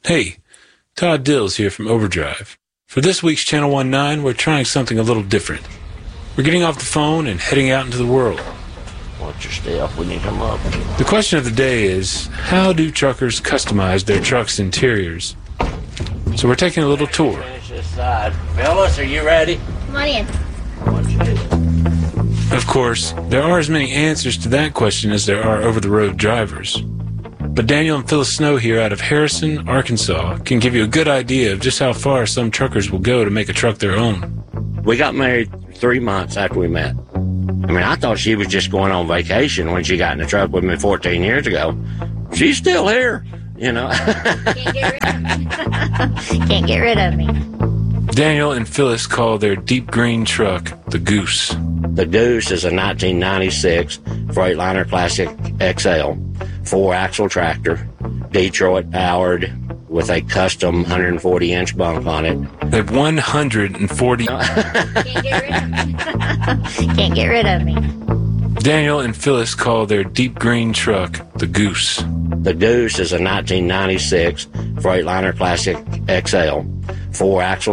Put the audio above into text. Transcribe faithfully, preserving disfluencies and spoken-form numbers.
Hey, Todd Dills here from Overdrive. For this week's Channel one nine, we're trying something a little different. We're getting off the phone and heading out into the world. Watch your step when you come up. The question of the day is, how do truckers customize their trucks' interiors? So we're taking a little tour. Finish this side. Fellas, are you ready? Come on in. Watch your head. Of course, there are as many answers to that question as there are over-the-road drivers. But Daniel and Phyllis Snow here out of Harrison, Arkansas, can give you a good idea of just how far some truckers will go to make a truck their own. We got married three months after we met. I mean, I thought she was just going on vacation when she got in the truck with me fourteen years ago. She's still here, you know. Can't get rid of me. Can't get rid of me. Daniel and Phyllis call their deep green truck the Goose. The Deuce is a nineteen ninety-six Freightliner Classic X L, four-axle tractor, Detroit powered, with a custom one hundred forty inch bunk on it. They have one hundred forty... Can't get rid of me. Can't get rid of me. Daniel and Phyllis call their deep green truck the Goose. The Deuce is a nineteen ninety-six Freightliner Classic X L, four-axle